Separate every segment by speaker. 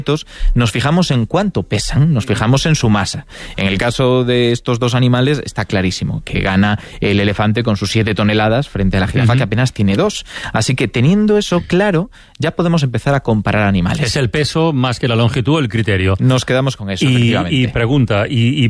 Speaker 1: nos fijamos en cuánto pesan, nos fijamos en su masa. En el caso de estos dos animales está clarísimo que gana el elefante con sus 7 toneladas frente a la jirafa que apenas tiene 2. Así que teniendo eso claro, ya podemos empezar a comparar animales.
Speaker 2: Es el peso más que la longitud el criterio.
Speaker 1: Nos quedamos con eso, efectivamente.
Speaker 2: Y pregunta,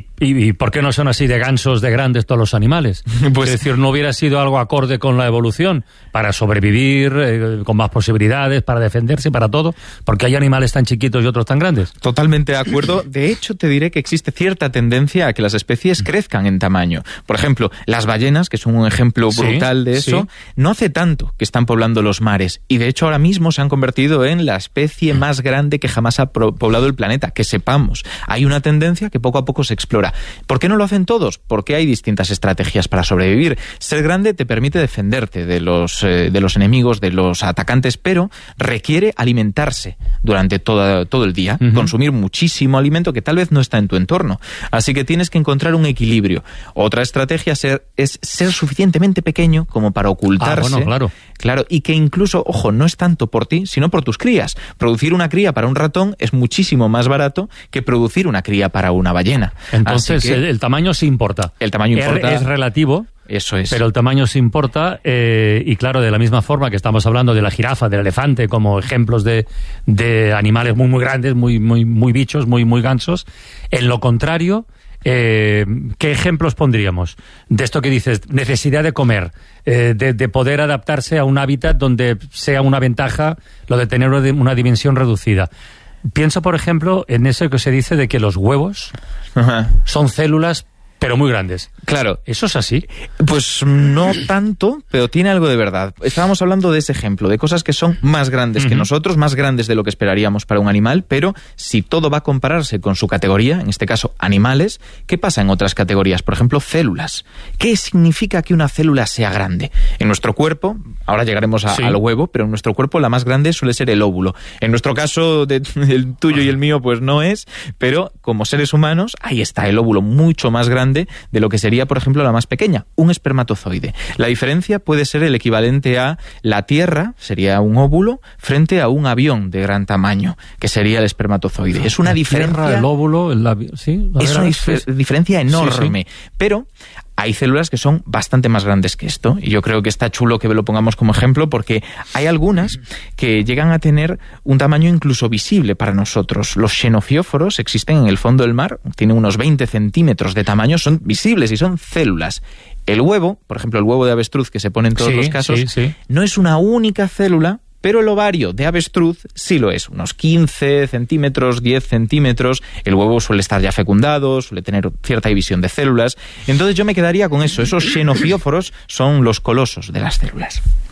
Speaker 2: ¿y por qué no son así de gansos, de grandes todos los animales? Pues, es decir, ¿no hubiera sido algo acorde con la evolución para sobrevivir, con más posibilidades, para defenderse, para todo? Porque hay animales tan chiquitos y otros tan grandes.
Speaker 1: Totalmente de acuerdo. De hecho, te diré que existe cierta tendencia a que las especies crezcan en tamaño. Por ejemplo, las ballenas, que son un ejemplo brutal de eso, no hace tanto que están poblando los mares. Y de hecho, ahora mismo se han convertido en la especie más grande que jamás ha poblado el planeta, que sepamos. Hay una tendencia que poco a poco se explora. ¿Por qué no lo hacen todos? Porque hay distintas estrategias para sobrevivir. Ser grande te permite defenderte de los enemigos, de los atacantes, pero requiere alimentarse durante todo el día, consumir muchísimo alimento que tal vez no está en tu entorno. Así que tienes que encontrar un equilibrio. Otra estrategia es ser suficientemente pequeño como para ocultarse. Claro, y que incluso, ojo, no es tanto por ti, sino por tus crías. Producir una cría para un ratón es muchísimo más barato que producir una cría para una ballena.
Speaker 2: Entonces, el tamaño sí importa.
Speaker 1: El tamaño importa.
Speaker 2: Es relativo.
Speaker 1: Eso es.
Speaker 2: Pero el tamaño sí importa, y claro, de la misma forma que estamos hablando de la jirafa, del elefante, como ejemplos de animales muy grandes, muy bichos, muy gansos, en lo contrario, ¿qué ejemplos pondríamos? De esto que dices, necesidad de comer, de poder adaptarse a un hábitat donde sea una ventaja lo de tener una dimensión reducida. Pienso, por ejemplo, en eso que se dice de que los huevos son células pero muy grandes.
Speaker 1: Claro.
Speaker 2: ¿Eso es así?
Speaker 1: Pues no tanto, pero tiene algo de verdad. Estábamos hablando de ese ejemplo, de cosas que son más grandes que nosotros, más grandes de lo que esperaríamos para un animal, pero si todo va a compararse con su categoría, en este caso animales, ¿qué pasa en otras categorías? Por ejemplo, células. ¿Qué significa que una célula sea grande? En nuestro cuerpo, ahora llegaremos al huevo, pero en nuestro cuerpo la más grande suele ser el óvulo. En nuestro caso, el tuyo y el mío, pues no es, pero como seres humanos, ahí está el óvulo mucho más grande de lo que sería, por ejemplo, la más pequeña, un espermatozoide. La diferencia puede ser el equivalente a la Tierra, sería un óvulo, frente a un avión de gran tamaño, que sería el espermatozoide. Es una diferencia...
Speaker 2: Tierra, el óvulo, el avión...
Speaker 1: Es una diferencia enorme, pero... Hay células que son bastante más grandes que esto, y yo creo que está chulo que lo pongamos como ejemplo, porque hay algunas que llegan a tener un tamaño incluso visible para nosotros. Los xenofióforos existen en el fondo del mar, tienen unos 20 centímetros de tamaño, son visibles y son células. El huevo, por ejemplo, el huevo de avestruz que se pone en todos los casos, no es una única célula, pero el ovario de avestruz sí lo es, unos 15 centímetros, 10 centímetros, el huevo suele estar ya fecundado, suele tener cierta división de células, entonces yo me quedaría con eso, esos xenofióforos son los colosos de las células.